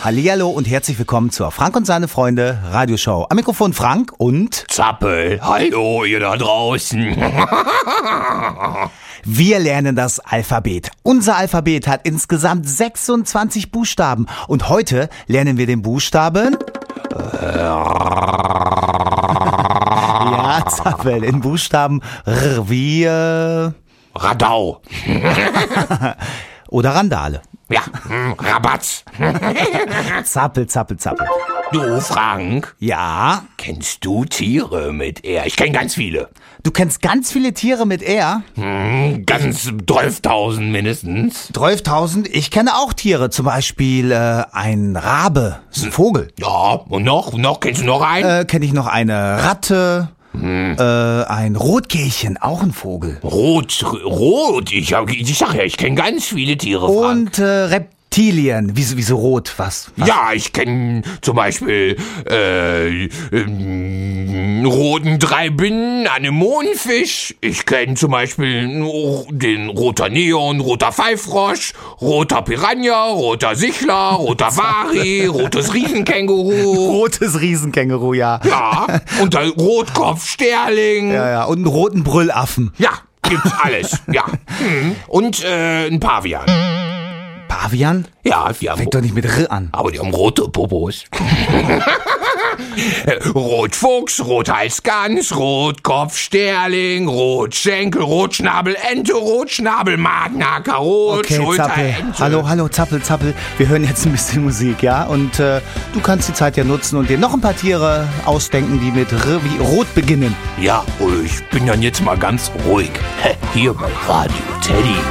Hallihallo und herzlich willkommen zur Frank und seine Freunde Radioshow. Am Mikrofon Frank und Zappel. Hallo, ihr da draußen. wir lernen das Alphabet. Unser Alphabet hat insgesamt 26 Buchstaben und heute lernen wir den Buchstaben... Ja, Zappel, den Buchstaben R wie... Radau. Oder Randale. Ja, Rabatz. Zappel, Zappel, Zappel. Du, Frank, Ja, kennst du Tiere mit R? Ich kenne ganz viele. du kennst ganz viele Tiere mit R. Ganz 12.000 mindestens. 12.000, ich kenne auch Tiere, zum Beispiel ein Rabe, ist ein Vogel. Ja, und noch? Kennst du noch einen? Kenne ich noch eine Ratte, ein Rotkehlchen, auch ein Vogel. Rot. Ich sag ja, ich kenne ganz viele Tiere, Frank. Und Reptilien, wieso rot, was? Ja, ich kenne zum Beispiel roten Dreibinnen, Anemonenfisch. Ich kenne zum Beispiel den roter Neon, roter Pfeifrosch, roter Piranha, roter Sichler, roter Wari, rotes Riesenkänguru. Rotes Riesenkänguru, ja. Ja, und der Rotkopfsterling. Ja, und einen roten Brüllaffen. Ja, gibt's alles, ja. Und ein Pavian. Pavian? Ja, wir haben... Fängt doch nicht mit R an. Aber die haben rote Popos. Rotfuchs, Rothalsgans, Rotkopfsterling, Rotschenkel, Rotschnabelente, Rotschnabelmarknacker, Okay, Zappel. Rotschulterente. Hallo, Zappel. Wir hören jetzt ein bisschen Musik, ja? Und du kannst die Zeit ja nutzen und dir noch ein paar Tiere ausdenken, die mit R wie Rot beginnen. Ja, ich bin dann jetzt mal ganz ruhig. Hier bei Radio Teddy.